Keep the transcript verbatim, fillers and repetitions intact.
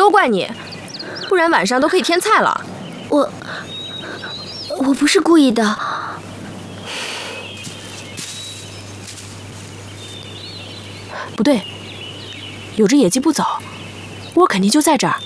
都怪你，不然晚上都可以添菜了。 我我不是故意的。 不对，有只野鸡不走，窝肯定就在这儿。